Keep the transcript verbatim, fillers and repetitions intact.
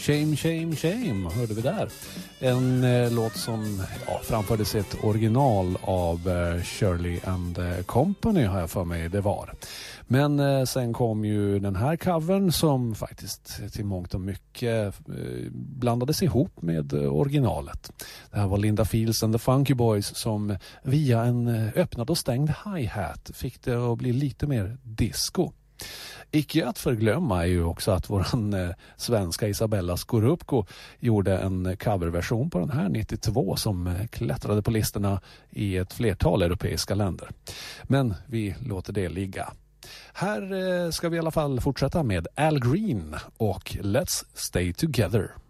Shame, shame, shame hörde vi där. En eh, låt som ja, framfördes i ett original av eh, Shirley and Company har jag för mig det var. Men eh, sen kom ju den här covern som faktiskt till mångt och mycket eh, blandades ihop med eh, originalet. Det här var Linda Fields and the Funky Boys som via en eh, öppnad och stängd hi-hat fick det att bli lite mer disco. Icke att förglömma är ju också att våran eh, svenska Isabella Scorupco gjorde en coverversion på den här nittiotvå som eh, klättrade på listorna i ett flertal europeiska länder. Men vi låter det ligga. Här eh, ska vi i alla fall fortsätta med Al Green och Let's Stay Together.